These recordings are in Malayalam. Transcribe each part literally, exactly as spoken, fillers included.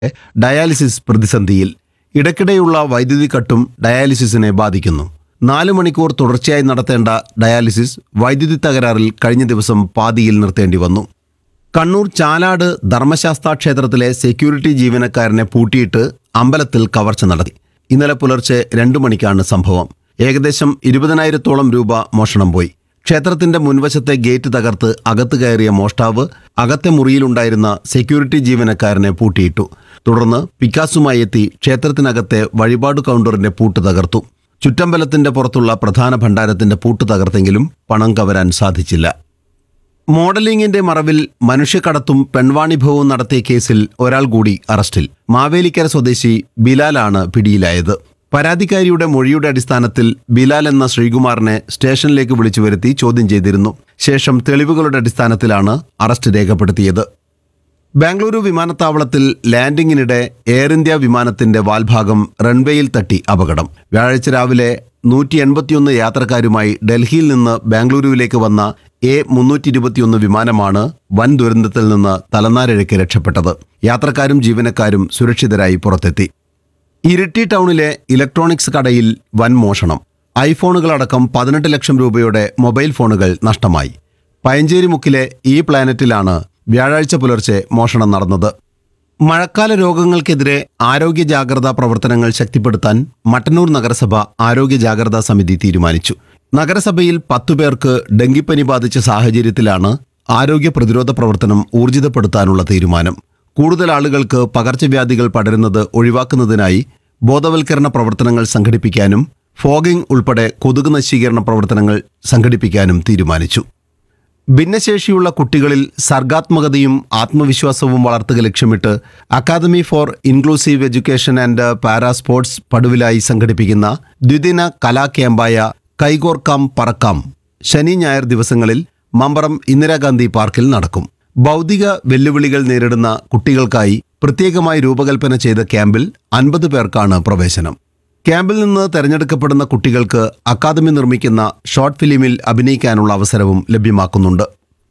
ഡയാലിസിസ് പ്രതിസന്ധിയിൽ. ഇടയ്ക്കിടെയുള്ള വൈദ്യുതി കട്ടും ഡയാലിസിസിനെ ബാധിക്കുന്നു. നാല് മണിക്കൂർ തുടർച്ചയായി നടത്തേണ്ട ഡയാലിസിസ് വൈദ്യുതി തകരാറിൽ കഴിഞ്ഞ ദിവസം പാതിയിൽ നിർത്തേണ്ടി വന്നു. കണ്ണൂർ ചാലാട് ധർമ്മശാസ്താ ക്ഷേത്രത്തിലെ സെക്യൂരിറ്റി ജീവനക്കാരനെ പൂട്ടിയിട്ട് അമ്പലത്തിൽ കവർച്ച നടത്തി. ഇന്നലെ പുലർച്ചെ രണ്ടു മണിക്കാണ് സംഭവം. ഏകദേശം ഇരുപതിനായിരത്തോളം രൂപ മോഷണം പോയി. ക്ഷേത്രത്തിന്റെ മുൻവശത്തെ ഗേറ്റ് തകർത്ത് അകത്ത് കയറിയ മോഷ്ടാവ് അകത്തെ മുറിയിലുണ്ടായിരുന്ന സെക്യൂരിറ്റി ജീവനക്കാരനെ പൂട്ടിയിട്ടു. തുടർന്ന് പിക്കാസുമായി എത്തി ക്ഷേത്രത്തിനകത്തെ വഴിപാട് കൗണ്ടറിന്റെ പൂട്ട് തകർത്തു. ചുറ്റമ്പലത്തിന്റെ പുറത്തുള്ള പ്രധാന ഭണ്ഡാരത്തിന്റെ പൂട്ട് തകർത്തെങ്കിലും പണം കവരാൻ സാധിച്ചില്ല. മോഡലിംഗിന്റെ മറവിൽ മനുഷ്യക്കടത്തും പെൺവാണിഭവും നടത്തിയ കേസിൽ ഒരാൾ കൂടി അറസ്റ്റിൽ. മാവേലിക്കര സ്വദേശി ബിലാലാണ് പിടിയിലായത്. പരാതിക്കാരിയുടെ മൊഴിയുടെ അടിസ്ഥാനത്തിൽ ബിലാൽ എന്ന ശ്രീകുമാറിനെ സ്റ്റേഷനിലേക്ക് വിളിച്ചു വരുത്തി ചോദ്യം ചെയ്തിരുന്നു. ശേഷം തെളിവുകളുടെ അടിസ്ഥാനത്തിലാണ് അറസ്റ്റ് രേഖപ്പെടുത്തിയത്. ബാംഗ്ലൂരു വിമാനത്താവളത്തിൽ ലാൻഡിങ്ങിനിടെ എയർ ഇന്ത്യ വിമാനത്തിന്റെ വാൽഭാഗം റൺവേയിൽ തട്ടി അപകടം. വ്യാഴാഴ്ച രാവിലെ നൂറ്റി എൺപത്തിയൊന്ന് യാത്രക്കാരുമായി ഡൽഹിയിൽ നിന്ന് ബാംഗ്ലൂരുവിലേക്ക് വന്ന എ മുന്നൂറ്റി ഇരുപത്തിയൊന്ന് വിമാനമാണ് വൻ ദുരന്തത്തിൽ നിന്ന് തലനാരിഴയ്ക്ക് രക്ഷപ്പെട്ടത്. യാത്രക്കാരും ജീവനക്കാരും സുരക്ഷിതരായി പുറത്തെത്തി. ഇരിട്ടി ടൗണിലെ ഇലക്ട്രോണിക്സ് കടയിൽ വൻ മോഷണം. ഐഫോണുകളടക്കം പതിനെട്ട് ലക്ഷം രൂപയുടെ മൊബൈൽ ഫോണുകൾ നഷ്ടമായി. പയഞ്ചേരി മുക്കിലെ ഈ പ്ലാനറ്റിലാണ് വ്യാഴാഴ്ച പുലർച്ചെ മോഷണം നടന്നത്. മഴക്കാല രോഗങ്ങൾക്കെതിരെ ആരോഗ്യ ജാഗ്രതാ പ്രവർത്തനങ്ങൾ ശക്തിപ്പെടുത്താൻ മട്ടന്നൂർ നഗരസഭ ആരോഗ്യ ജാഗ്രതാ സമിതി തീരുമാനിച്ചു. നഗരസഭയിൽ പത്തു പേർക്ക് ഡെങ്കിപ്പനി ബാധിച്ച സാഹചര്യത്തിലാണ് ആരോഗ്യ പ്രതിരോധ പ്രവർത്തനം ഊർജിതപ്പെടുത്താനുള്ള തീരുമാനം. കൂടുതൽ ആളുകൾക്ക് പകർച്ചവ്യാധികൾ പടരുന്നത് ഒഴിവാക്കുന്നതിനായി ബോധവൽക്കരണ പ്രവർത്തനങ്ങൾ സംഘടിപ്പിക്കാനും ഫോഗിംഗ് ഉൾപ്പെടെ കൊതുക് നശീകരണ പ്രവർത്തനങ്ങൾ സംഘടിപ്പിക്കാനും തീരുമാനിച്ചു. ഭിന്നശേഷിയുള്ള കുട്ടികളിൽ സർഗാത്മകതയും ആത്മവിശ്വാസവും വളർത്തുക ലക്ഷ്യമിട്ട് academy for inclusive education and para sports Paduvilayi സംഘടിപ്പിക്കുന്ന ദ്വിദിന കലാ ക്യാമ്പായ കൈകോർക്കാം പറക്കാം ശനി ഞായർ ദിവസങ്ങളിൽ മമ്പറം ഇന്ദിരാഗാന്ധി പാർക്കിൽ നടക്കും. ഭൗതിക വെല്ലുവിളികൾ നേരിടുന്ന കുട്ടികൾക്കായി പ്രത്യേകമായി രൂപകൽപ്പന ചെയ്ത ക്യാമ്പിൽ അൻപത് പേർക്കാണ് പ്രവേശനം. ക്യാമ്പിൽ നിന്ന് തെരഞ്ഞെടുക്കപ്പെടുന്ന കുട്ടികൾക്ക് അക്കാദമി നിർമ്മിക്കുന്ന ഷോർട്ട് ഫിലിമിൽ അഭിനയിക്കാനുള്ള അവസരവും ലഭ്യമാക്കുന്നുണ്ട്.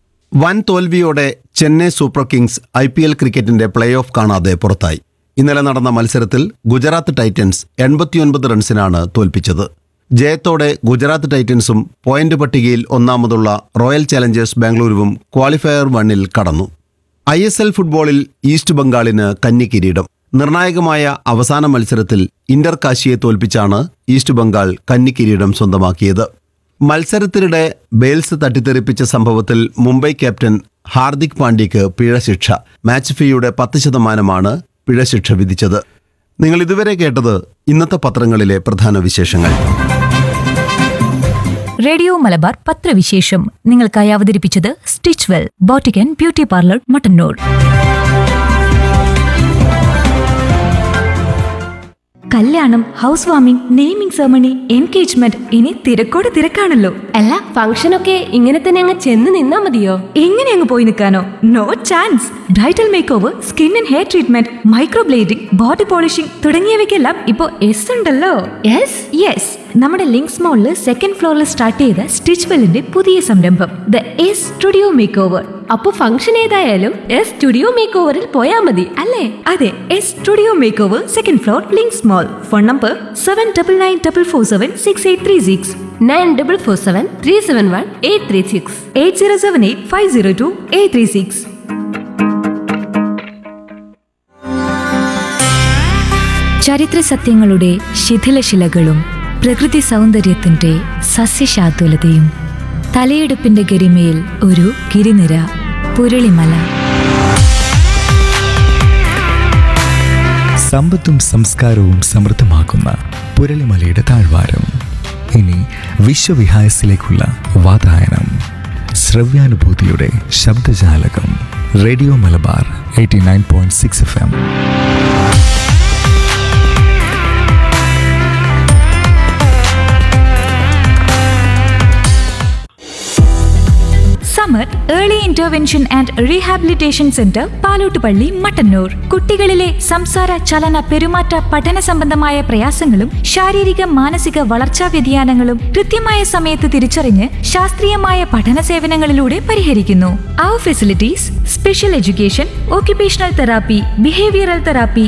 വൻ തോൽവിയോടെ Chennai super Kings I P L ക്രിക്കറ്റിന്റെ പ്ലേ ഓഫ് കാണാതെ പുറത്തായി. ഇന്നലെ നടന്ന മത്സരത്തിൽ ഗുജറാത്ത് ടൈറ്റൻസ് എൺപത്തിയൊൻപത് റൺസിനാണ് തോൽപ്പിച്ചത്. ജയത്തോടെ ഗുജറാത്ത് ടൈറ്റൻസും പോയിന്റ് പട്ടികയിൽ ഒന്നാമതുള്ള റോയൽ ചാലഞ്ചേഴ്സ് ബാംഗ്ലൂരുവും ക്വാളിഫയർ വണ്ണിൽ കടന്നു. ഐ എസ് എൽ ഫുട്ബോളിൽ ഈസ്റ്റ് ബംഗാളിന് കന്നി കിരീടം. നിർണായകമായ അവസാന മത്സരത്തിൽ ഇന്റർ കാശിയെ തോൽപ്പിച്ചാണ് ഈസ്റ്റ് ബംഗാൾ കന്നി കിരീടം സ്വന്തമാക്കിയത്. മത്സരത്തിനിടെ ബെയിൽസ് തട്ടിത്തെറിപ്പിച്ച സംഭവത്തിൽ മുംബൈ ക്യാപ്റ്റൻ ഹാർദിക് പാണ്ഡ്യയ്ക്ക് പിഴശിക്ഷ. മാച്ച് ഫീയുടെ പത്ത് ശതമാനമാണ് പിഴശിക്ഷ വിധിച്ചത്. നിങ്ങൾ ഇതുവരെ കേട്ടത് ഇന്നത്തെ പത്രങ്ങളിലെ പ്രധാന വിശേഷങ്ങൾ. റേഡിയോ മലബാർ പത്രവിശേഷം നിങ്ങൾക്കായി അവതരിപ്പിച്ചത് stitch well boutique and beauty parlour Mattannur. കല്യാണം, house warming, naming ceremony, engagement, ഇനി തിരക്കോട് തിരക്കാണല്ലോ. അല്ല, ഫംഗ്ഷനൊക്കെ ഇങ്ങനെ തന്നെ അങ്ങ് ചെന്ന് നിന്നാ മതിയോ? എങ്ങനെ അങ്ങ് പോയി നിൽക്കാനോ? No chance. Bridal make over, skin and hair treatment, microblading, body polishing തുടങ്ങിയവയ്ക്കെല്ലാം ഇപ്പോ എസ് ഉണ്ടല്ലോ. യെസ് യെസ് നമ്മുടെ ലിങ്ക്സ് മോളില് സെക്കൻഡ് ഫ്ലോറിൽ സ്റ്റാർട്ട് ചെയ്ത സ്റ്റിച്ച് വെല്ലിന്റെ പുതിയ സംരംഭം the S studio make over. അപ്പൊ ഫംഗ്ഷൻ ഏതായാലും എസ് സ്റ്റുഡിയോ മേക്ക് ഓവറിൽ പോയാ മതി അല്ലേ? അതെ, S studio make over, second floor, links mall. Phone number seven double nine double four seven six eight three six nine double four seven three seven one eight three six eight zero seven eight five zero to eight three six. ചരിത്ര സത്യങ്ങളുടെ ശിഥിലശിലകളും പ്രകൃതി സൗന്ദര്യത്തിന്റെ സസ്യശാതുലതയും തലയെടുപ്പിന്റെ ഗരിമയിൽ ഒരു ഗിരിനിര പുരളിമല. സമ്പത്തും സംസ്കാരവും സമൃദ്ധമാക്കുന്ന പുരളിമലയുടെ താഴ്വാരം. ഇനി വിശ്വവിഹായസിലേക്കുള്ള വാതായനം. ശ്രവ്യാനുഭൂതിയുടെ ശബ്ദജാലകം. Radio Malabar eighty nine point six F M. Samath early intervention and rehabilitation centre, Palottupalli, Mattannur. കുട്ടികളിലെ സംസാര, ചലന, പെരുമാറ്റ, പഠന സംബന്ധമായ പ്രയാസങ്ങളും ശാരീരിക മാനസിക വളർച്ചാ വ്യതിയാനങ്ങളും കൃത്യമായ സമയത്ത് തിരിച്ചറിഞ്ഞ് ശാസ്ത്രീയമായ പഠന സേവനങ്ങളിലൂടെ പരിഹരിക്കുന്നു. അവർ facilities: special education, occupational therapy, behavioural therapy,